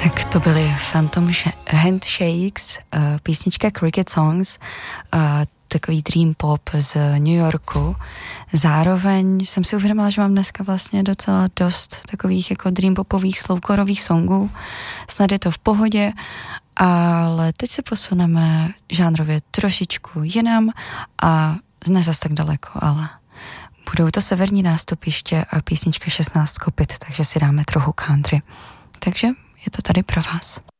Tak to byly Phantom Handshakes, písnička Cricket Songs, takový dream pop z New Yorku. Zároveň jsem si uvědomila, že mám dneska vlastně docela dost takových jako dream popových slowcoreových songů. Snad je to v pohodě, ale teď se posuneme žánrově trošičku jinam a ne zas tak daleko, ale budou to severní nástupiště a písnička 16 kopyt, takže si dáme trochu country. Takže je to tady pro vás.